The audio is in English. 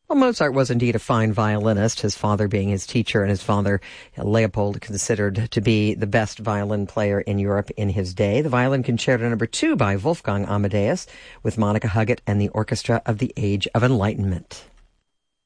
Well, Mozart was indeed a fine violinist, his father being his teacher, and his father, Leopold, considered to be the best violin player in Europe in his day. The Violin Concerto No. 2 by Wolfgang Amadeus with Monica Huggett and the Orchestra of the Age of Enlightenment.